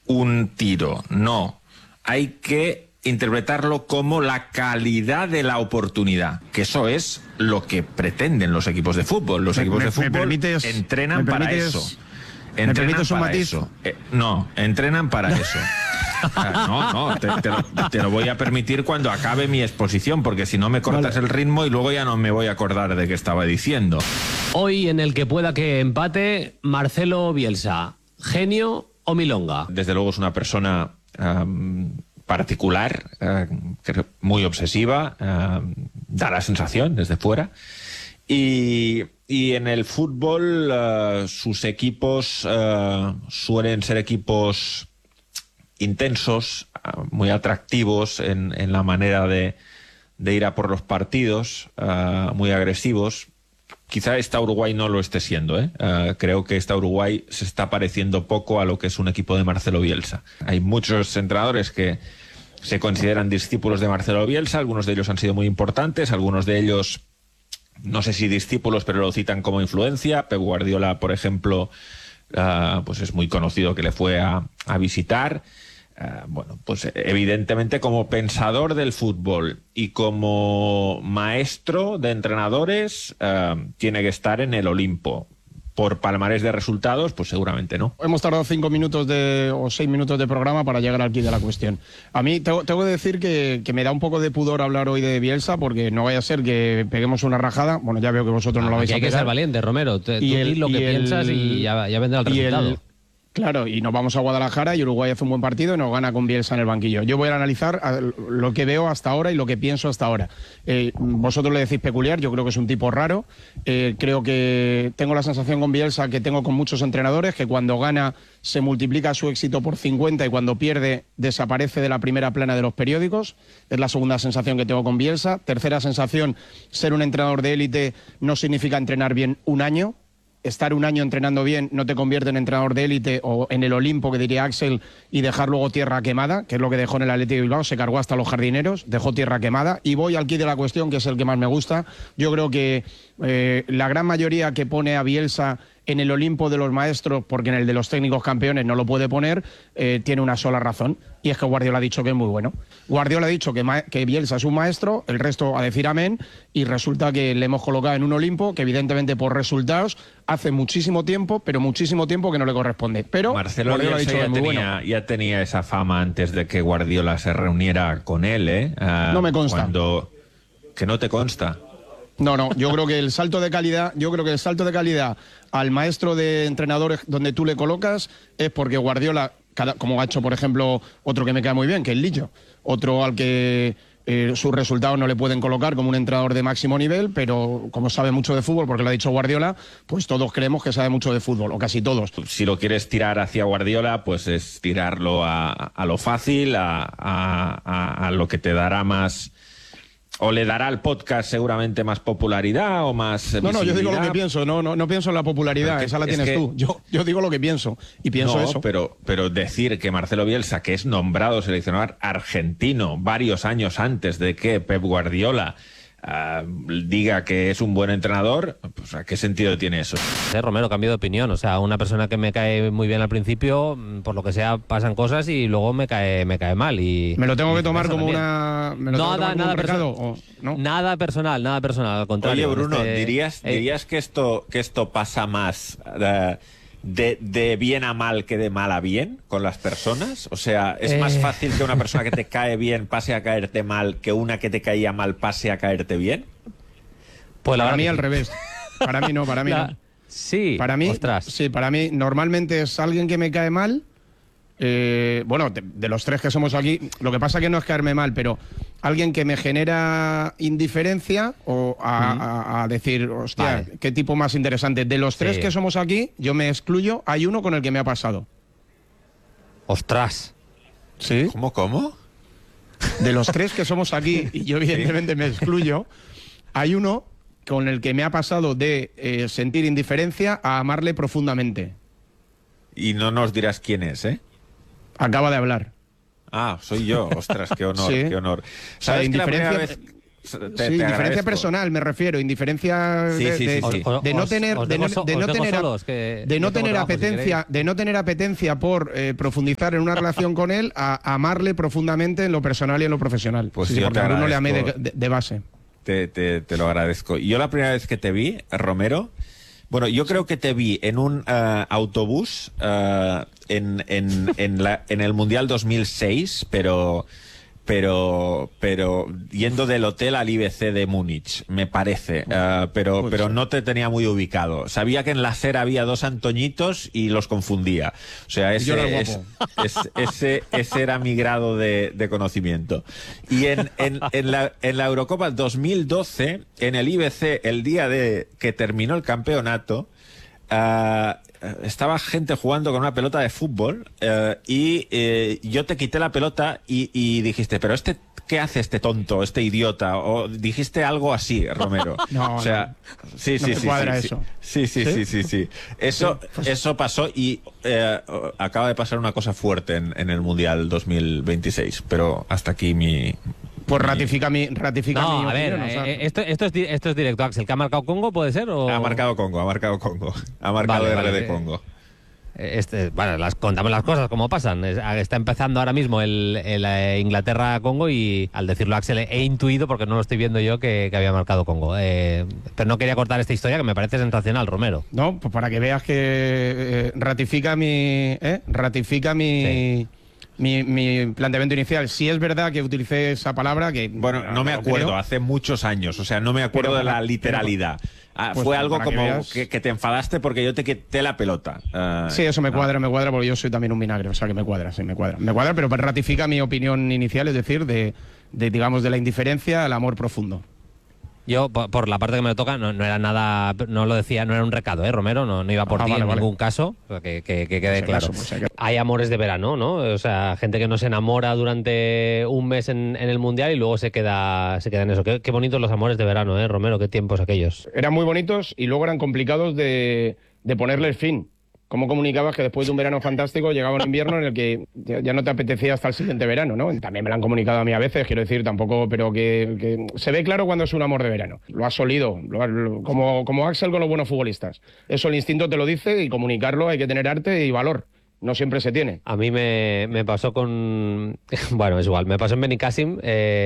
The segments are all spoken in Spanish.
un tiro, no. Hay que interpretarlo como la calidad de la oportunidad, que eso es lo que pretenden los equipos de fútbol. Los equipos de fútbol entrenan para eso. ¿Me permites un matiz? No, entrenan para eso. Te lo voy a permitir cuando acabe mi exposición, porque si no me cortas el ritmo y luego ya no me voy a acordar de qué estaba diciendo. Hoy, en el que pueda que empate, Marcelo Bielsa, ¿genio o milonga? Desde luego es una persona particular, muy obsesiva, da la sensación desde fuera. Y en el fútbol sus equipos suelen ser equipos intensos, muy atractivos en la manera de ir a por los partidos, muy agresivos. Quizá esta Uruguay no lo esté siendo, ¿eh? Creo que esta Uruguay se está pareciendo poco a lo que es un equipo de Marcelo Bielsa. Hay muchos entrenadores que se consideran discípulos de Marcelo Bielsa, algunos de ellos han sido muy importantes, algunos de ellos, no sé si discípulos, pero lo citan como influencia. Pep Guardiola, por ejemplo, pues es muy conocido que le fue a visitar. Bueno, pues evidentemente como pensador del fútbol y como maestro de entrenadores tiene que estar en el Olimpo. Por palmarés de resultados, pues seguramente no. Hemos tardado 5 minutos o 6 minutos de programa para llegar al quid de la cuestión. A mí tengo que decir que me da un poco de pudor hablar hoy de Bielsa, porque no vaya a ser que peguemos una rajada. Bueno, ya veo que vosotros no lo vais a pegar. Hay que ser valiente, Romero. Tú di lo que piensas y ya vendrá el resultado. Claro, y nos vamos a Guadalajara y Uruguay hace un buen partido y nos gana con Bielsa en el banquillo. Yo voy a analizar lo que veo hasta ahora y lo que pienso hasta ahora. Vosotros le decís peculiar, yo creo que es un tipo raro. Creo que tengo la sensación con Bielsa que tengo con muchos entrenadores, que cuando gana se multiplica su éxito por 50 y cuando pierde desaparece de la primera plana de los periódicos. Es la segunda sensación que tengo con Bielsa. Tercera sensación, ser un entrenador de élite no significa entrenar bien un año. Estar un año entrenando bien no te convierte en entrenador de élite o en el Olimpo, que diría Axel, y dejar luego tierra quemada, que es lo que dejó en el Athletic de Bilbao. Se cargó hasta los jardineros, dejó tierra quemada. Y voy al quid de la cuestión, que es el que más me gusta. Yo creo que la gran mayoría que pone a Bielsa en el Olimpo de los maestros, porque en el de los técnicos campeones no lo puede poner, tiene una sola razón, y es que Guardiola ha dicho que es muy bueno. Guardiola ha dicho que Bielsa es un maestro, el resto a decir amén, y resulta que le hemos colocado en un Olimpo que evidentemente por resultados hace muchísimo tiempo, pero muchísimo tiempo que no le corresponde. Pero Marcelo Guardiola ha dicho que es muy bueno. Ya tenía esa fama antes de que Guardiola se reuniera con él, ¿eh? No me consta. Que no te consta. No, yo creo que el salto de calidad, al maestro de entrenadores donde tú le colocas es porque Guardiola, como ha hecho, por ejemplo, otro que me cae muy bien, que es Lillo, otro al que sus resultados no le pueden colocar como un entrenador de máximo nivel, pero como sabe mucho de fútbol, porque lo ha dicho Guardiola, pues todos creemos que sabe mucho de fútbol, o casi todos. Si lo quieres tirar hacia Guardiola, pues es tirarlo a lo fácil, a lo que te dará más... O le dará al podcast seguramente más popularidad o más visibilidad. No, yo digo lo que pienso, no pienso en la popularidad, esa la tienes tú. Yo digo lo que pienso, y pienso eso. Pero decir que Marcelo Bielsa, que es nombrado seleccionador argentino varios años antes de que Pep Guardiola diga que es un buen entrenador, pues ¿a qué sentido tiene eso? Romero, cambio de opinión. O sea, una persona que me cae muy bien al principio, por lo que sea, pasan cosas y luego me cae mal. Y ¿me lo tengo que tomar como una... Nada personal, al contrario. Oye, Bruno, ¿dirías que esto pasa más de bien a mal que de mal a bien con las personas? O sea, ¿es más fácil que una persona que te cae bien pase a caerte mal que una que te caía mal pase a caerte bien? Pues para mí al revés. Para mí no. Sí, para mí, ostras. Sí, para mí normalmente es alguien que me cae mal. Bueno, de los tres que somos aquí, lo que pasa que no es caerme mal, pero alguien que me genera indiferencia o a decir, hostia, vale, qué tipo más interesante. De los tres que somos aquí, yo me excluyo, hay uno con el que me ha pasado. ¡Ostras! ¿Sí? ¿Cómo? De los tres que somos aquí, y yo evidentemente me excluyo, hay uno con el que me ha pasado de sentir indiferencia a amarle profundamente. Y no nos dirás quién es, ¿eh? Acaba de hablar. Ah, soy yo. Ostras, qué honor, sí. qué honor. ¿Sabes que la primera vez... indiferencia agradezco. personal, me refiero, indiferencia de no tener apetencia por profundizar en una relación con él, a amarle profundamente en lo personal y en lo profesional. Pues sí, yo porque te a Bruno le agradezco. amé de base. Te lo agradezco. Y yo la primera vez que te vi, Romero, bueno, yo creo que te vi en un autobús en el Mundial 2006, pero yendo del hotel al IBC de Múnich, me parece, pero no te tenía muy ubicado. Sabía que en la SER había 2 Antoñitos y los confundía. O sea, ese era mi grado de conocimiento. Y en la Eurocopa 2012, en el IBC, el día de que terminó el campeonato, estaba gente jugando con una pelota de fútbol y yo te quité la pelota y dijiste, pero ¿qué hace este tonto, este idiota? O dijiste algo así, Romero. No, o sea, no. sí. Eso pasó y acaba de pasar una cosa fuerte en el Mundial 2026, pero hasta aquí Pues ratifica mi No, a ver, opinión, o sea, esto es directo, Axel. ¿Que ha marcado Congo, puede ser? ¿O? Ha marcado Congo. Ha marcado RD Congo. Bueno, contamos las cosas como pasan. Está empezando ahora mismo el Inglaterra-Congo y al decirlo Axel he intuido, porque no lo estoy viendo yo, que había marcado Congo. Pero no quería cortar esta historia que me parece sensacional, Romero. No, pues para que veas que ratifica mi planteamiento inicial. Sí es verdad que utilicé esa palabra que... Bueno, no me acuerdo, creo. hace muchos años, o sea, no me acuerdo de la literalidad. pues fue algo para que como veas. que te enfadaste porque yo te quité la pelota. Sí, eso me cuadra porque yo soy también un vinagre, o sea que me cuadra, sí, me cuadra. Me cuadra, pero ratifica mi opinión inicial, es decir, de la indiferencia al amor profundo. Yo, por la parte que me toca, no era nada, no lo decía, no era un recado, Romero, no iba por ti en ningún caso, o sea, que quede claro. Hay amores de verano, ¿no? O sea, gente que no se enamora durante un mes en el Mundial y luego se queda en eso. Qué bonitos los amores de verano, Romero, qué tiempos aquellos. Eran muy bonitos y luego eran complicados de ponerle el fin. ¿Cómo comunicabas que después de un verano fantástico llegaba un invierno en el que ya no te apetecía hasta el siguiente verano, ¿no? También me lo han comunicado a mí a veces, quiero decir, tampoco, pero que se ve claro cuando es un amor de verano. Lo has solido, como Axel con los buenos futbolistas. Eso el instinto te lo dice y comunicarlo hay que tener arte y valor. No siempre se tiene. A mí me pasó con... Bueno, es igual. Me pasó en Benicàssim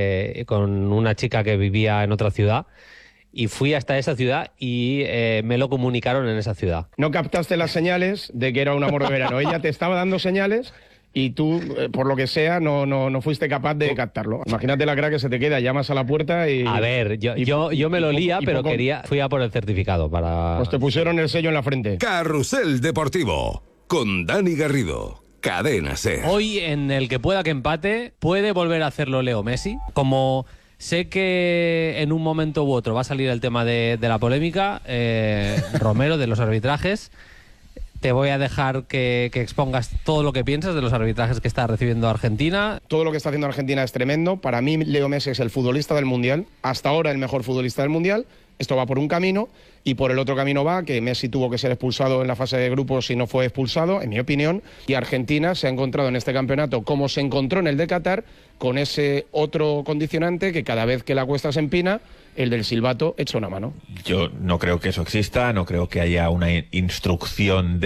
con una chica que vivía en otra ciudad. Y fui hasta esa ciudad y me lo comunicaron en esa ciudad. No captaste las señales de que era un amor de verano. Ella te estaba dando señales y tú, por lo que sea, no fuiste capaz de captarlo. Imagínate la cara que se te queda, llamas a la puerta y... A ver, yo me lo lía, pero fui a por el certificado para... Pues te pusieron el sello en la frente. Carrusel Deportivo, con Dani Garrido. Cadena SER. Hoy, en el que pueda que empate, puede volver a hacerlo Leo Messi. Como... Sé que en un momento u otro va a salir el tema de la polémica, Romero, de los arbitrajes. Te voy a dejar que expongas todo lo que piensas de los arbitrajes que está recibiendo Argentina. Todo lo que está haciendo Argentina es tremendo. Para mí, Leo Messi es el futbolista del Mundial. Hasta ahora el mejor futbolista del Mundial. Esto va por un camino y por el otro camino va que Messi tuvo que ser expulsado en la fase de grupos y no fue expulsado, en mi opinión. Y Argentina se ha encontrado en este campeonato, como se encontró en el de Qatar, con ese otro condicionante que cada vez que la cuesta se empina, el del silbato echa una mano. Yo no creo que eso exista, no creo que haya una instrucción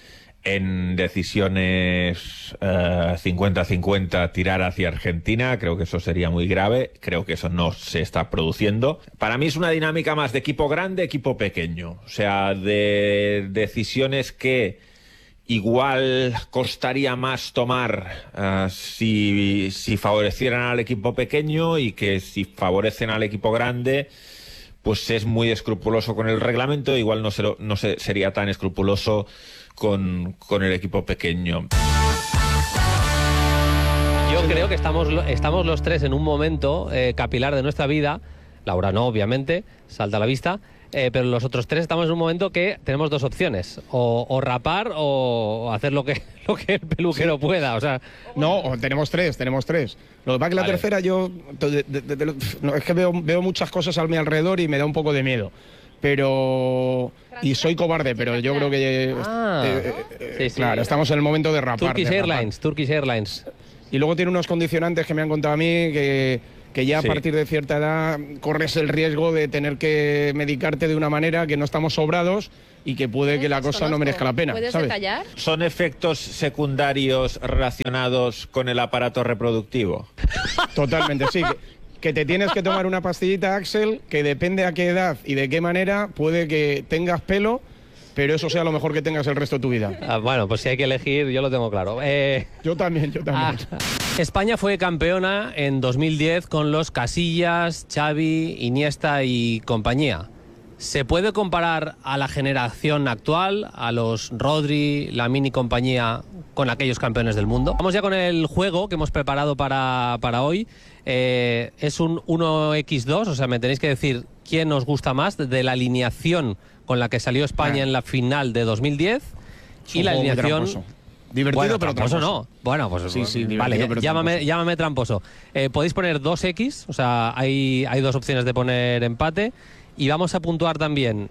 en decisiones 50-50 tirar hacia Argentina. Creo que eso sería muy grave, creo que eso no se está produciendo. Para mí es una dinámica más de equipo grande, equipo pequeño, o sea, de decisiones que igual costaría más tomar si favorecieran al equipo pequeño, y que si favorecen al equipo grande pues es muy escrupuloso con el reglamento, igual no sería tan escrupuloso con el equipo pequeño. Yo creo que estamos los tres en un momento capilar de nuestra vida. Laura no, obviamente, salta a la vista. Pero los otros tres estamos en un momento que tenemos dos opciones: o rapar o hacer lo que el peluquero pueda. O sea, no, tenemos tres. Lo que pasa es que la tercera yo no, es que veo muchas cosas a mi alrededor y me da un poco de miedo. Pero... Y soy cobarde, pero yo creo que... sí. Claro, estamos en el momento de rapar. Turkish Airlines. Y luego tiene unos condicionantes que me han contado a mí que que ya a Sí. partir de cierta edad corres el riesgo de tener que medicarte de una manera que no estamos sobrados y que puede que la cosa no merezca la pena. ¿Puedes ¿sabes? detallar? ¿Son efectos secundarios relacionados con el aparato reproductivo? Totalmente, sí. Que te tienes que tomar una pastillita, Axel, que depende a qué edad y de qué manera puede que tengas pelo, pero eso sea lo mejor que tengas el resto de tu vida. Bueno, pues si hay que elegir, yo lo tengo claro. Yo también. España fue campeona en 2010 con los Casillas, Xavi, Iniesta y compañía. ¿Se puede comparar a la generación actual, a los Rodri, Lamine y compañía, con aquellos campeones del mundo? Vamos ya con el juego que hemos preparado para hoy. Es un 1x2, o sea, me tenéis que decir quién os gusta más de la alineación con la que salió España en la final de 2010 y la alineación... Divertido, Bueno, pero tramposo tramposo. no. Bueno, pues Sí, vale, divertido, pero llámame tramposo. Podéis poner 2x, o sea, hay dos opciones de poner empate. Y vamos a puntuar también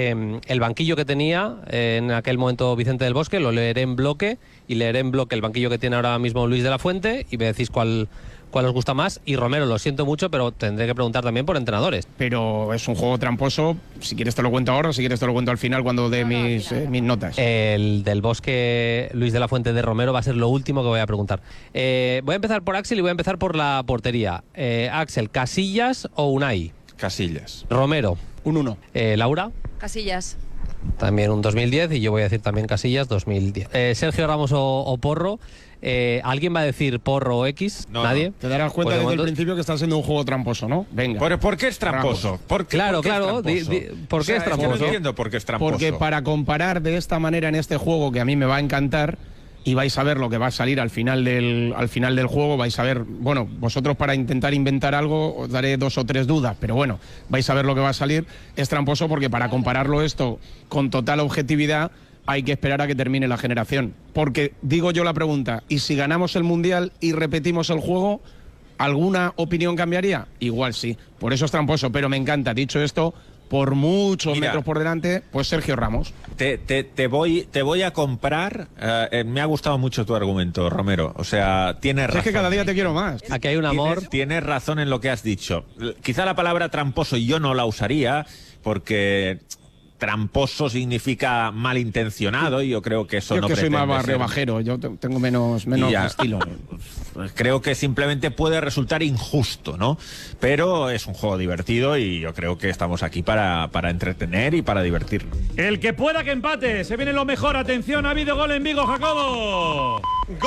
el banquillo que tenía en aquel momento Vicente del Bosque, lo leeré en bloque, y leeré en bloque el banquillo que tiene ahora mismo Luis de la Fuente, y me decís cuál os gusta más. Y Romero, lo siento mucho, pero tendré que preguntar también por entrenadores. Pero es un juego tramposo. Si quieres te lo cuento ahora, si quieres te lo cuento al final cuando dé mis notas. El del Bosque, Luis de la Fuente de Romero, va a ser lo último que voy a preguntar. Voy a empezar por Axel y voy a empezar por la portería. Axel, ¿Casillas o Unai? Casillas. Romero. Un 1. Laura. Casillas. También un 2010, y yo voy a decir también Casillas 2010. Sergio Ramos o Porro. ¿Alguien va a decir Porro o X? No, ¿Nadie? Te darás cuenta Pues de desde el momento- principio que está siendo un juego tramposo, ¿no? Venga. ¿Por qué es tramposo? ¿Por qué Claro, es claro, tramposo? ¿por qué es que tramposo? no entiendo por qué es tramposo. Porque para comparar de esta manera en este juego, que a mí me va a encantar, y vais a ver lo que va a salir al final del juego, vais a ver, bueno, vosotros para intentar inventar algo os daré 2 o 3 dudas, pero bueno, vais a ver lo que va a salir. Es tramposo porque para compararlo esto con total objetividad hay que esperar a que termine la generación. Porque digo yo la pregunta, ¿y si ganamos el Mundial y repetimos el juego, alguna opinión cambiaría? Igual sí, por eso es tramposo, pero me encanta. Dicho esto, por muchos Mira, metros por delante, pues Sergio Ramos. Te voy a comprar. Me ha gustado mucho tu argumento, Romero. O sea, tienes razón. Es que cada día te quiero más. Aquí hay un amor. Tienes razón en lo que has dicho. Quizá la palabra tramposo yo no la usaría porque tramposo significa malintencionado y yo creo que eso Yo no que soy más pretende ser. rebajero, yo tengo menos Ya. estilo. Creo que simplemente puede resultar injusto, ¿no? Pero es un juego divertido y yo creo que estamos aquí para entretener y para divertirnos. El que pueda que empate. Se viene lo mejor. Atención, ha habido gol en Vigo, Jacobo.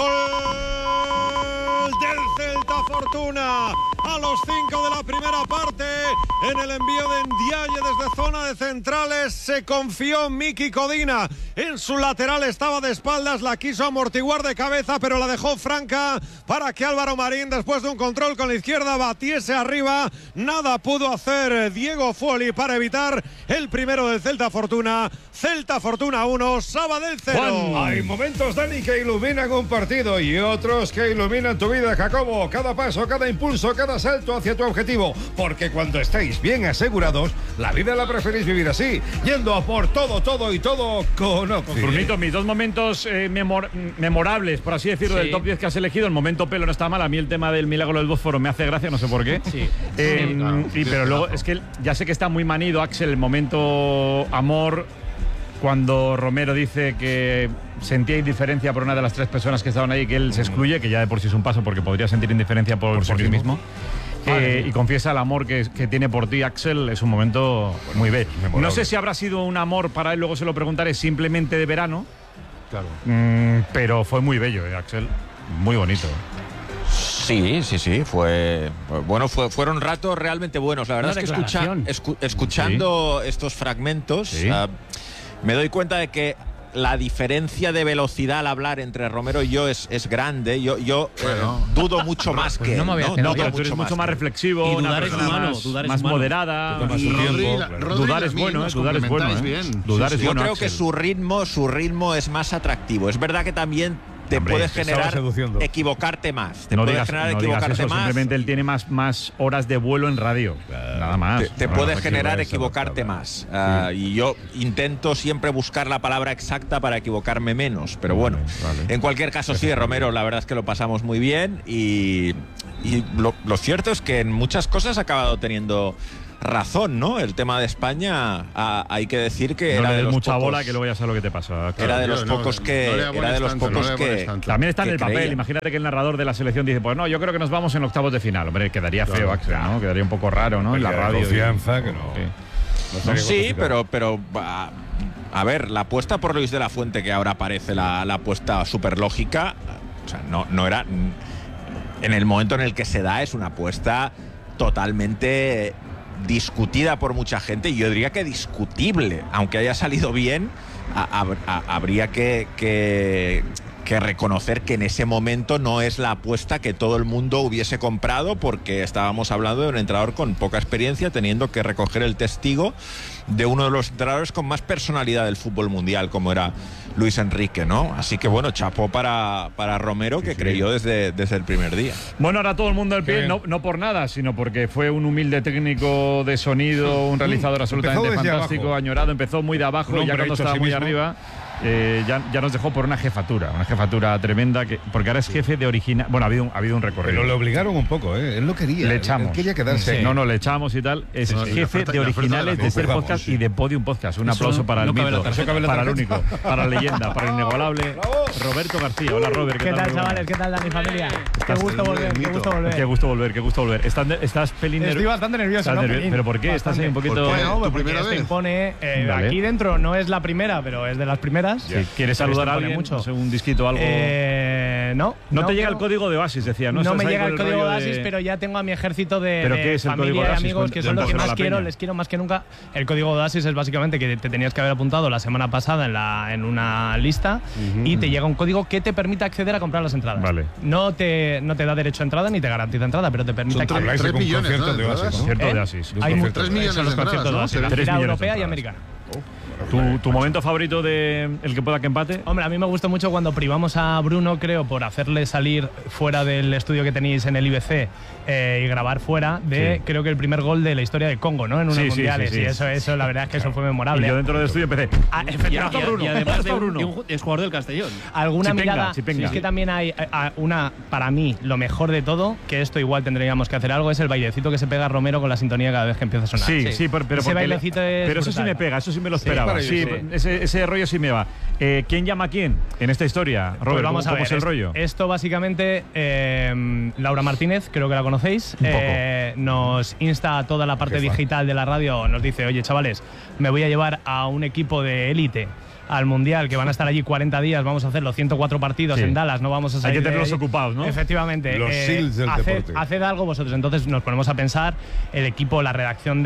Gol del Celta Fortuna a los 5 de la primera parte. En el envío de Ndiaye desde zona de centrales se confió Miki Codina. En su lateral estaba de espaldas, la quiso amortiguar de cabeza, pero la dejó franca para que Álvaro Marín, después de un control con la izquierda, batiese arriba. Nada pudo hacer Diego Fuoli para evitar el primero del Celta Fortuna. Celta Fortuna 1, Sabadell 0. Hay momentos, Dani, que iluminan un partido y otros que iluminan tu vida, Jacobo. Cada paso, cada impulso, cada salto hacia tu objetivo. Porque cuando estáis bien asegurados, la vida la preferís vivir así, yendo a por todo, todo y todo con Oxy. Brunito, mis dos momentos memorables, por así decirlo, Sí. del top 10 que has elegido. El momento pelo no está mal. A mí el tema del milagro del Bósforo me hace gracia, no sé por qué. Sí. Pero luego es que ya sé que está muy manido, Axel, el momento amor, cuando Romero dice que sentía indiferencia por una de las 3 personas que estaban ahí, que él se excluye, que ya de por sí es un paso porque podría sentir indiferencia por sí mismo. Y confiesa el amor que tiene por ti, Axel. Es un momento muy bello. No sé si habrá sido un amor para él, luego se lo preguntaré, simplemente de verano. Claro. Pero fue muy bello, Axel. Muy bonito. Sí. Fueron ratos realmente buenos. La verdad Una es que declaración. escuchando estos fragmentos, Sí. me doy cuenta de que la diferencia de velocidad al hablar entre Romero y yo es grande. Yo dudo mucho más que no me había él, enterado. No, pero tú eres mucho más reflexivo, Y una dudar es persona humano, más, dudar es más humano. moderada. Toma su Y tiempo. Dudar es bueno, dudar es bueno. complementáis bien. Dudar Yo es bueno, creo que Axel. su ritmo es más atractivo. Es verdad que también te puede generar equivocarte más. Te puede generar equivocarte eso, más. Simplemente él tiene más horas de vuelo en radio. Nada más. Te puede generar equivocarte más. Y yo intento siempre buscar la palabra exacta para equivocarme menos. Pero bueno, en cualquier caso sí, Romero, la verdad es que lo pasamos muy bien y lo cierto es que en muchas cosas ha acabado teniendo razón, ¿no? El tema de España, hay que decir que no era de los mucha pocos, bola, que luego ya sé lo que te pasa. Era de los pocos que también está en el papel. creía. Imagínate que el narrador de la selección dice, pues no, yo creo que nos vamos en octavos de final. Hombre, quedaría feo, Axel, ¿no? Quedaría un poco raro, ¿no? En la radio. Confianza, que no. Sí, pero a ver, la apuesta por Luis de la Fuente, que ahora parece la apuesta súper lógica, o sea, no era. En el momento en el que se da, es una apuesta totalmente discutida por mucha gente, y yo diría que discutible, aunque haya salido bien, habría que reconocer que en ese momento no es la apuesta que todo el mundo hubiese comprado, porque estábamos hablando de un entrenador con poca experiencia, teniendo que recoger el testigo de uno de los entrenadores con más personalidad del fútbol mundial, como era Luis Enrique, ¿no? Así que bueno, chapó para Romero, que creyó desde el primer día. Bueno, ahora todo el mundo al pie, no por nada, sino porque fue un humilde técnico de sonido, un realizador absolutamente fantástico, abajo. Añorado, empezó muy de abajo, y ya cuando estaba muy arriba, ya nos dejó por una jefatura tremenda, porque ahora es jefe de original. Bueno, ha habido un recorrido. Pero le obligaron un poco, él lo quería. Le echamos. Él quería quedarse. Sí. No, le echamos y tal. Es jefe de originales de Ser Podcast y de Podium Podcast. Un aplauso para el mito, para el único, para la leyenda, para el inigualable Roberto García. Hola, Robert. ¿Qué tal, chavales? ¿Qué tal, Dani, familia? Qué gusto volver. Qué gusto volver. ¿Estás pelín nervioso? Estoy bastante nervioso, ¿no? ¿Pero por qué? ¿Estás ahí un poquito...? Bueno, porque esto impone... Aquí dentro no es la primera, pero es de las primeras. ¿Quieres saludar a alguien? Mucho. Un disquito o algo. No te llega el código de Oasis, decía. No me llega el código de Oasis, pero ya tengo a mi ejército de familia y amigos, que son los que más quiero, les quiero más que nunca. El código de Oasis es básicamente que te tenías que haber apuntado la semana pasada en una lista, y te llega un código que te permite acceder a comprar las entradas. Vale. No te da derecho a entrada ni te garantiza entrada, pero te permite acceder. 3 millones, ¿no? De Oasis, ¿no? Concierto de Oasis. Hay 3 millones de conciertos de Oasis, la gira europea y americana. ¿Tu momento favorito de el que pueda que empate? Hombre, a mí me gustó mucho cuando privamos a Bruno, creo, por hacerle salir fuera del estudio que tenéis en el IBC y grabar fuera creo que el primer gol de la historia de Congo, ¿no? En unos mundiales. Sí. Y eso, la verdad es que eso fue memorable. Y yo dentro del estudio empecé. Efectivamente. Y además es jugador del Castellón. Alguna mirada. Chipenga. Es que también hay para mí, lo mejor de todo, que esto igual tendríamos que hacer algo, es el bailecito que se pega Romero con la sintonía cada vez que empieza a sonar. Sí, pero ese bailecito es pero eso sí me pega, eso sí me lo esperaba. Ese rollo sí me va. ¿Quién llama a quién en esta historia, Robert? Pues vamos a ver, ¿Cómo es el rollo? Esto básicamente, Laura Martínez, creo que la conocéis, nos insta a toda la parte digital de la radio, nos dice, oye chavales, me voy a llevar a un equipo de élite al Mundial, que van a estar allí 40 días, vamos a hacer los 104 partidos en Dallas, no vamos a salir. Hay que tenerlos ocupados, ¿no? Efectivamente. Los SEALs del deporte. Haced algo vosotros. Entonces nos ponemos a pensar, el equipo, la redacción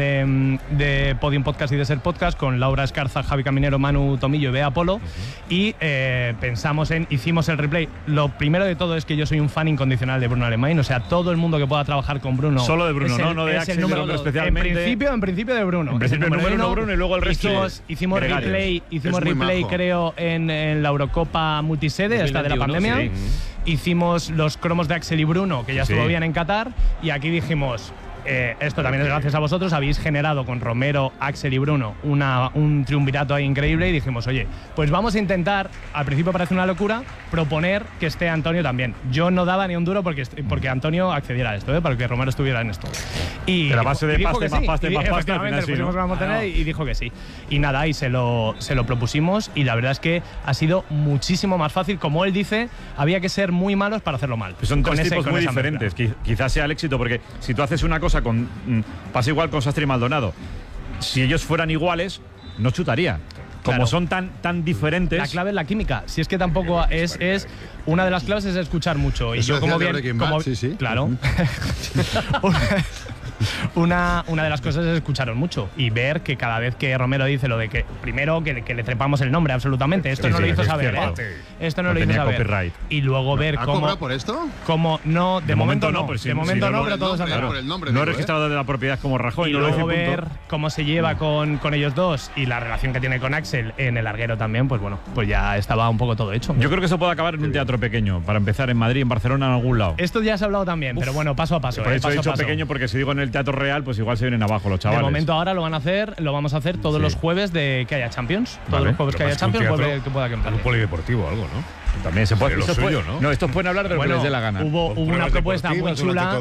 de Podium Podcast y de Ser Podcast, con Laura Escarza, Javi Caminero, Manu Tomillo y Bea Polo, y pensamos hicimos el replay. Lo primero de todo es que yo soy un fan incondicional de Bruno Alemán, o sea, todo el mundo que pueda trabajar con Bruno. Solo de Bruno, no de Axel, pero especialmente. En principio de Bruno. En principio el número uno Bruno, y luego el resto. Hicimos replay, creo, en la Eurocopa multisede, esta de la pandemia. Sí. Hicimos los cromos de Axel y Bruno, que ya estuvo bien en Qatar, y aquí dijimos, esto también es gracias a vosotros, habéis generado con Romero, Axel y Bruno un triunvirato ahí increíble, y dijimos, oye, pues vamos a intentar, al principio parece una locura, proponer que esté Antonio también. Yo no daba ni un duro porque Antonio accediera a esto, para que Romero estuviera en esto. Y de la base de pasta, más pasta, efectivamente, le pusimos una montaña y dijo que sí. Y nada, y se lo propusimos, y la verdad es que ha sido muchísimo más fácil. Como él dice, había que ser muy malos para hacerlo mal. Pues son tres tipos muy diferentes. Quizás sea el éxito, porque si tú haces una cosa pasa igual con Sastre y Maldonado. Si ellos fueran iguales, no chutaría. Como son tan diferentes. La clave es la química. Si es que tampoco es una de las claves es escuchar mucho. Y eso yo como bien, Breaking Bad, sí. Claro. una de las cosas es escucharos mucho y ver que cada vez que Romero dice lo de que primero que le trepamos el nombre absolutamente, esto no lo hizo saber, esto no lo hizo saber, copyright. Y luego ver ¿Ha cómo cobrado por esto? Cómo no, de momento no, pues sí, de momento no, pero todos claro. No he registrado de la propiedad como Rajoy. Y no luego lo dice, ver cómo se lleva con ellos dos y la relación que tiene con Axel en el larguero también, pues bueno, pues ya estaba un poco todo hecho. Yo creo que eso puede acabar en un teatro pequeño, para empezar en Madrid, en Barcelona, en algún lado. Esto ya se ha hablado también, pero bueno, paso a paso. Por eso he dicho paso. pequeño, porque si digo en el teatro real, pues igual se vienen abajo los chavales. De momento ahora lo vamos a hacer todos los jueves de que haya Champions. Todos los jueves que haya Champions, que pueda que empate. Un polideportivo o algo, ¿no? También se puede. Lo suyo, ¿no? No, estos pueden hablar de lo que les dé la gana. Hubo una propuesta muy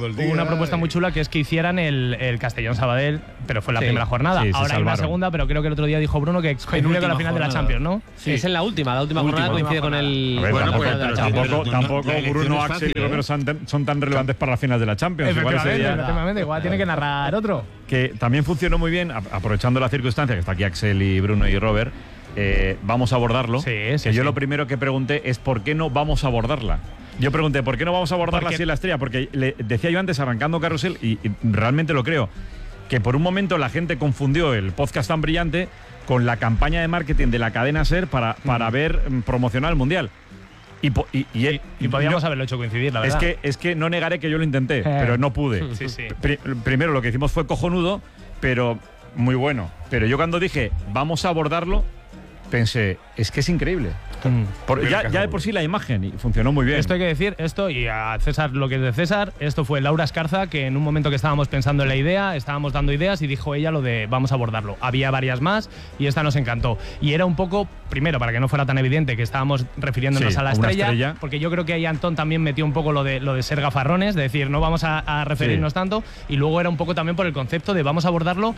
chula, que es que hicieran el Castellón-Sabadell, pero fue la primera jornada. Ahora hay una segunda, pero creo que el otro día dijo Bruno que coincide con la final de la Champions, ¿no? Sí, es en la última jornada coincide con el. Tampoco Bruno, Axel y Romero son tan relevantes para las finales de la Champions. Igual tiene que narrar otro. Que también funcionó muy bien, aprovechando la circunstancia que está aquí Axel y Bruno y Robert. Vamos a abordarlo. Yo lo primero que pregunté es ¿por qué no vamos a abordarla? Yo pregunté ¿por qué no vamos a abordarla así en la estrella? Porque le decía yo antes, arrancando Carrusel, y realmente lo creo, que por un momento la gente confundió el podcast tan brillante con la campaña de marketing de la cadena SER para ver promocionar el Mundial. Y podíamos haberlo hecho coincidir, la verdad. Es que no negaré que yo lo intenté, pero no pude. Primero lo que hicimos fue cojonudo, pero muy bueno. Pero yo cuando dije vamos a abordarlo, pensé, es que es increíble. Ya de por sí la imagen, y funcionó muy bien. Esto hay que decir, y a César lo que es de César, esto fue Laura Escarza, que en un momento que estábamos pensando en la idea, estábamos dando ideas y dijo ella lo de vamos a abordarlo. Había varias más y esta nos encantó. Y era un poco, primero, para que no fuera tan evidente que estábamos refiriéndonos a la estrella, porque yo creo que ahí Antón también metió un poco lo de ser gafarrones, de decir, no vamos a referirnos tanto, y luego era un poco también por el concepto de vamos a abordarlo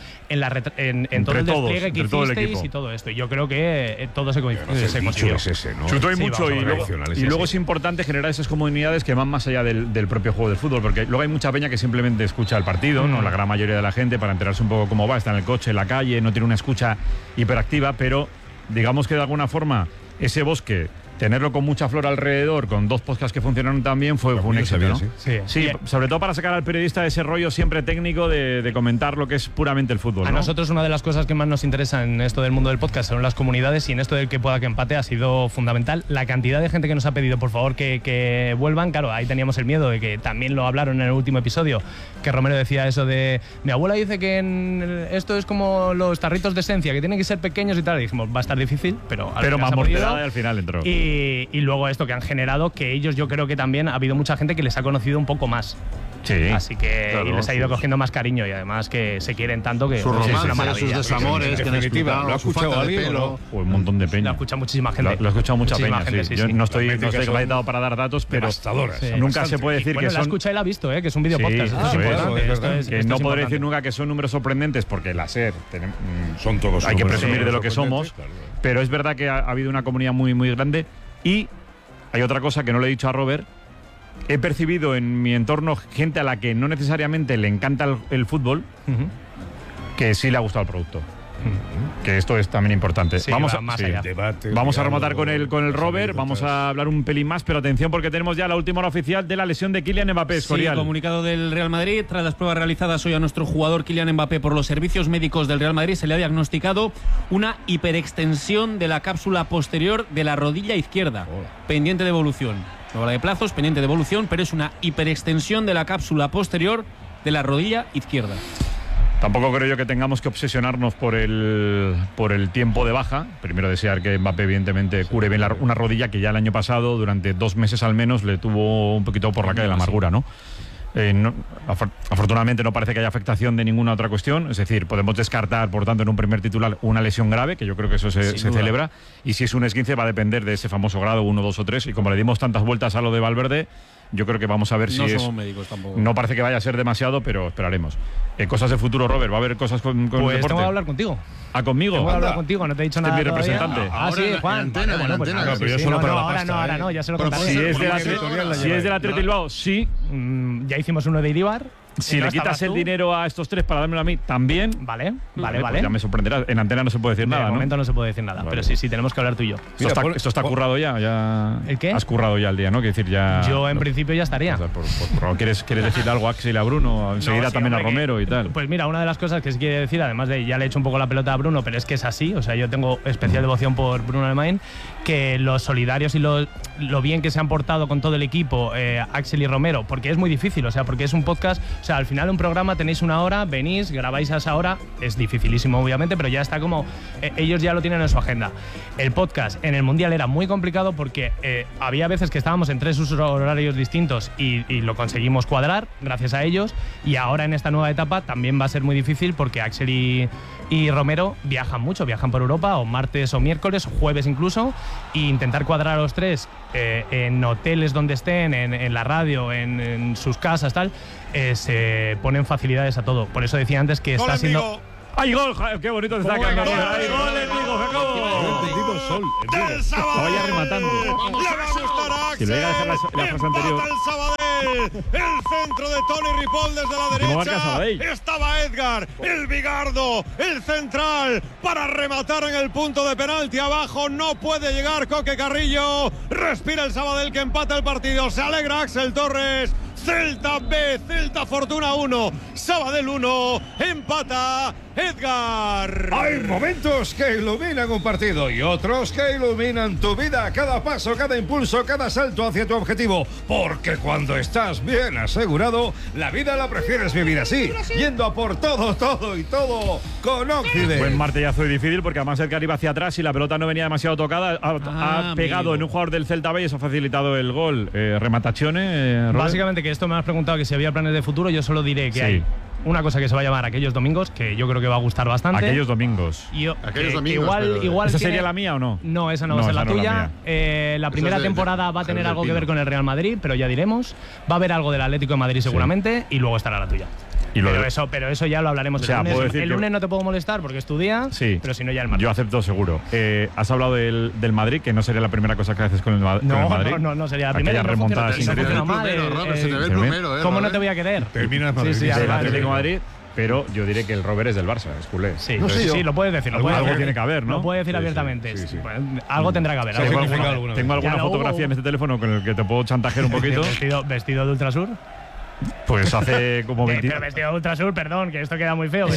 en todo el despliegue que hicisteis y todo esto. Y yo creo que todo se consiguió. Chutó y mucho, y luego es importante generar esas comunidades que van más allá del propio juego del fútbol, porque luego hay mucha peña que simplemente escucha el partido, ¿no? La gran mayoría de la gente, para enterarse un poco cómo va, está en el coche, en la calle, no tiene una escucha hiperactiva, pero digamos que de alguna forma ese bosque, tenerlo con mucha flor alrededor, con dos podcasts que funcionaron también, fue un éxito, ¿no? Sí, sobre todo para sacar al periodista de ese rollo siempre técnico de comentar lo que es puramente el fútbol, ¿no? A nosotros una de las cosas que más nos interesa en esto del mundo del podcast son las comunidades, y en esto del que pueda que empate ha sido fundamental. La cantidad de gente que nos ha pedido, por favor, que vuelvan, claro, ahí teníamos el miedo de que también lo hablaron en el último episodio, que Romero decía eso de mi abuela dice que esto es como los tarritos de esencia, que tienen que ser pequeños y tal, y dijimos, va a estar difícil, pero más mortedad y al final entró. Y luego esto que han generado, que ellos, yo creo que también ha habido mucha gente que les ha conocido un poco más. Sí. Así que claro, y les ha ido cogiendo más cariño, y además que se quieren tanto que sus romances, sus desamores, que han explicado, lo ha escuchado alguien, un montón de peña. Lo ha escuchado muchísima gente. Lo ha escuchado mucha peña, sí. Yo no estoy capacitado para dar datos, pero nunca se puede decir que son. Lo ha escuchado y lo ha visto, que es un video podcast. Esto es importante. Que no podré decir nunca que son números sorprendentes, porque la SER son todos. Hay que presumir de lo que somos, pero es verdad que ha habido una comunidad muy, muy grande. Y hay otra cosa que no le he dicho a Robert. He percibido en mi entorno gente a la que no necesariamente le encanta el fútbol, que sí le ha gustado el producto. Que esto es también importante. Sí, vamos a rematar con el Robert, vamos a hablar un pelín más, pero atención porque tenemos ya la última hora oficial de la lesión de Kylian Mbappé. Sí, comunicado del Real Madrid. Tras las pruebas realizadas hoy a nuestro jugador Kylian Mbappé por los servicios médicos del Real Madrid, se le ha diagnosticado una hiperextensión de la cápsula posterior de la rodilla izquierda, pendiente de evolución. No habla de plazos, pendiente de evolución, pero es una hiperextensión de la cápsula posterior de la rodilla izquierda. Tampoco creo yo que tengamos que obsesionarnos por el tiempo de baja. Primero desear que Mbappé evidentemente cure bien una rodilla que ya el año pasado, durante 2 meses al menos, le tuvo un poquito por la calle de la amargura, ¿no? Afortunadamente no parece que haya afectación de ninguna otra cuestión, es decir, podemos descartar, por tanto, en un primer titular una lesión grave, que yo creo que eso se celebra, y si es un esguince va a depender de ese famoso grado 1, 2 o 3, y como le dimos tantas vueltas a lo de Valverde, yo creo que vamos a ver si no somos médicos tampoco. No parece que vaya a ser demasiado, pero esperaremos. Cosas de futuro, Robert, ¿va a haber cosas con pues el deporte? tengo que hablar contigo. ¿Ah, conmigo? Tengo que hablar contigo, no te he dicho nada. ¿Es mi representante? Sí, Juan. Ahora no, ya se lo contaré. Si es del Athletic Bilbao, sí. Ya hicimos uno de Iribar. Si no le quitas el dinero a estos tres para dármelo a mí también. Vale. Pues ya me sorprenderás. En antena no se puede decir nada. De momento no se puede decir nada. Vale. Pero sí, tenemos que hablar tú y yo. Esto está currado ya. ¿El qué? Has currado ya el día, ¿no? Quiero decir, ya. Yo en principio ya estaría. ¿Quieres decirle algo a Axel y a Bruno? Enseguida también a Romero y tal. Pues mira, una de las cosas que sí quiere decir, además de ya le he hecho un poco la pelota a Bruno, pero es que es así. O sea, yo tengo especial devoción por Bruno Alemán, que los solidarios y lo bien que se han portado con todo el equipo, Axel y Romero, porque es muy difícil, o sea, porque es un podcast, o sea, al final de un programa tenéis una hora, venís, grabáis a esa hora, es dificilísimo obviamente, pero ya está como, ellos ya lo tienen en su agenda. El podcast en el Mundial era muy complicado porque había veces que estábamos en 3 usos horarios distintos y lo conseguimos cuadrar gracias a ellos, y ahora en esta nueva etapa también va a ser muy difícil porque Axel y Romero viajan mucho, viajan por Europa, o martes o miércoles, o jueves incluso, e intentar cuadrar a los tres en hoteles donde estén, en la radio, en sus casas, tal, se ponen facilidades a todo. Por eso decía antes que está siendo... ¡Ay, gol! ¡Qué bonito te está quedando! ¡Ay, gol, Vigo, Jacobo! ¡Del Sabadell! Vaya rematando. ¡Le va a gustar a Axel! Si le voy a dejar la frase anterior. ¡El Sabadell! El centro de Toni Ripoll desde la derecha. Estaba Edgar, el Bigardo, el central, para rematar en el punto de penalti. Abajo no puede llegar Coque Carrillo. Respira el Sabadell, que empata el partido. Se alegra Axel Torres. Celta B, Celta Fortuna 1, Sabadell 1, empata Edgar. Hay momentos que iluminan un partido y otros que iluminan tu vida. Cada paso, cada impulso, cada salto hacia tu objetivo. Porque cuando estás bien asegurado, la vida la prefieres vivir así, yendo a por todo con Occident. Buen martillazo y difícil, porque además Edgar iba hacia atrás y la pelota no venía demasiado tocada. Ha pegado en un jugador del Celta B y eso ha facilitado el gol. Rematazione, Robert. Básicamente, que esto me has preguntado que si había planes de futuro, yo solo diré que hay una cosa que se va a llamar Aquellos Domingos, que yo creo que va a gustar bastante. Aquellos Domingos. Aquellos Domingos. Igual ¿Esa sería la mía o no? No, esa no va a ser la tuya. La primera temporada va a tener algo que ver con el Real Madrid, pero ya diremos. Va a haber algo del Atlético de Madrid seguramente, y luego estará la tuya. Pero eso ya lo hablaremos el lunes. El lunes no te puedo molestar porque es tu día, pero si no, ya el martes. Yo acepto seguro. Has hablado del Madrid, que no sería la primera cosa que haces con el Madrid. No sería la primera. Remontada sin ¿Cómo no te voy a querer? Termina el Atlético de Madrid. Pero yo diré que el Robert es del Barça, es culé. Sí, lo puedes decir. Algo tiene que haber, ¿no? Lo puede decir abiertamente. Pues, algo tendrá que haber. Tengo alguna fotografía en este teléfono con el que te puedo chantajear un poquito. ¿Vestido de Ultrasur? Pues hace como 20 Pero vestido de Ultrasur, perdón, que esto queda muy feo.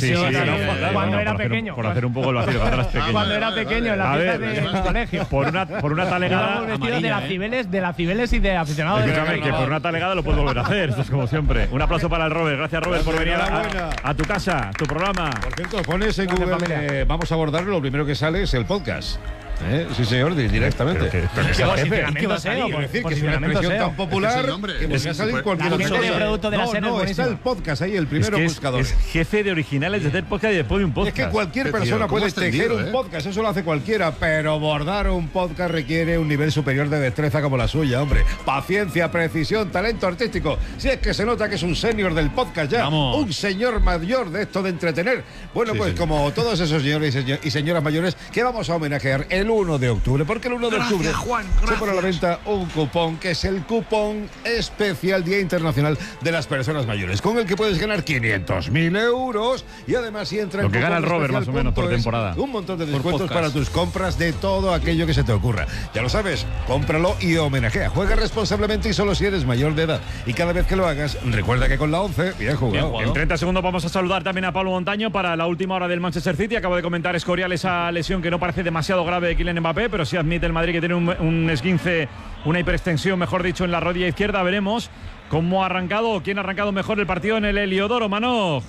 Cuando era pequeño. Por hacer un poco el vacío, cuando eras pequeño. Cuando era pequeño, en la fiesta del colegio. Por una talegada. Vestido de la Cibeles y de aficionado. Escúchame, que por una talegada lo puedo volver a hacer. Esto es como siempre. Un aplauso para el Robert. Gracias, Robert, por venir a tu casa, tu programa. Por cierto, pones en Google, vamos a abordarlo, lo primero que sale es el podcast. Sí, señor, directamente. ¿Qué va a decir? Que es una expresión tan popular que podría salir cualquier otro. No, está el podcast ahí, el primero buscador. Es jefe de originales de hacer podcast y después de un podcast. Es que cualquier persona puede tejer un podcast, eso lo hace cualquiera, pero bordar un podcast requiere un nivel superior de destreza como la suya, hombre. Paciencia, precisión, talento artístico. Si es que se nota que es un senior del podcast ya, un señor mayor de esto de entretener. Bueno, como todos esos señores y señoras mayores que vamos a homenajear el 1 de octubre, porque el 1 de octubre se pone a la venta un cupón que es el cupón especial Día Internacional de las Personas Mayores, con el que puedes ganar 500.000 euros y además si entra lo que gana el Robert más o menos por temporada, un montón de descuentos para tus compras de todo aquello que se te ocurra. Ya lo sabes, cómpralo y homenajea. Juega responsablemente y solo si eres mayor de edad, y cada vez que lo hagas recuerda que con la 11 bien jugado. En 30 segundos vamos a saludar también a Pablo Montaño para la última hora del Manchester City. Acabo de comentar Escorial esa lesión que no parece demasiado grave de Kylian Mbappé, pero sí admite el Madrid que tiene un esguince, una hiperextensión, mejor dicho, en la rodilla izquierda. Veremos cómo ha arrancado, quién ha arrancado mejor el partido en el Heliodoro. Manoj.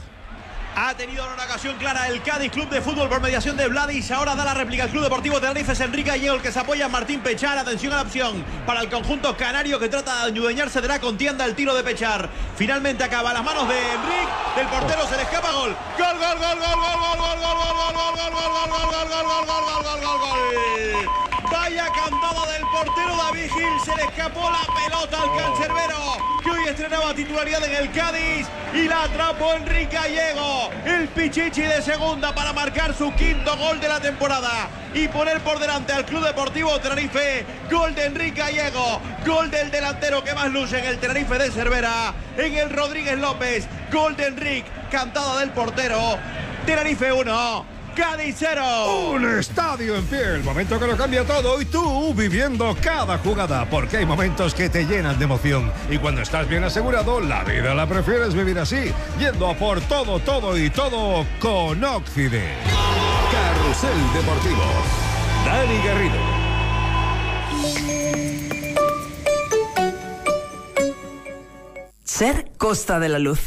Ha tenido una ocasión clara el Cádiz Club de Fútbol por mediación de Vladis. Ahora da la réplica al Club Deportivo Tenerife. Enrique y el que se apoya Martín Pechar. Atención a la opción para el conjunto canario que trata de adueñarse de la contienda. El tiro de Pechar finalmente acaba a las manos de Enrique. Del portero se le escapa gol. Gol, gol, gol, gol, gol, gol, gol, gol, gol, gol, gol. Vaya cantada del portero David Gil. Se le escapó la pelota al cancerbero, que hoy que estrenaba titularidad en el Cádiz y la atrapó Enrique Gallego, el Pichichi de segunda, para marcar su quinto gol de la temporada y poner por delante al Club Deportivo Tenerife. Gol de Enrique Gallego, gol del delantero que más luce en el Tenerife de Cervera, en el Rodríguez López. Gol de Enrique, cantada del portero. Tenerife 1, Cádiz 0. Un estadio en pie, el momento que lo cambia todo, y tú viviendo cada jugada, porque hay momentos que te llenan de emoción, y cuando estás bien asegurado, la vida la prefieres vivir así, yendo a por todo, todo y todo con Occident. Carrusel Deportivo. Dani Garrido. Ser Costa de la Luz.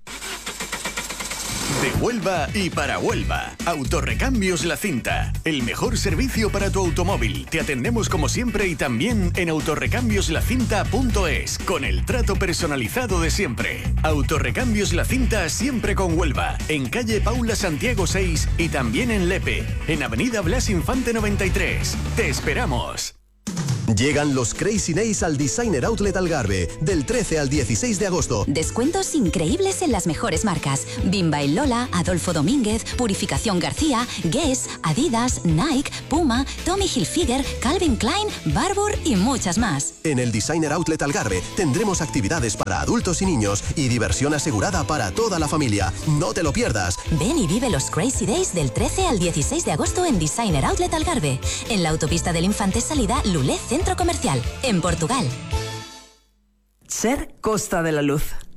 De Huelva y para Huelva. Autorrecambios La Cinta. El mejor servicio para tu automóvil. Te atendemos como siempre y también en autorrecambiolacinta.es, con el trato personalizado de siempre. Autorrecambios La Cinta, siempre con Huelva. En calle Paula Santiago 6 y también en Lepe. En avenida Blas Infante 93. ¡Te esperamos! Llegan los Crazy Days al Designer Outlet Algarve, del 13 al 16 de agosto. Descuentos increíbles en las mejores marcas: Bimba y Lola, Adolfo Domínguez, Purificación García, Guess, Adidas, Nike, Puma, Tommy Hilfiger, Calvin Klein, Barbour y muchas más. En el Designer Outlet Algarve tendremos actividades para adultos y niños y diversión asegurada para toda la familia. No te lo pierdas. Ven y vive los Crazy Days del 13 al 16 de agosto en Designer Outlet Algarve, en la autopista del Infante salida Lulé Centro Comercial, en Portugal. Ser Costa de la Luz.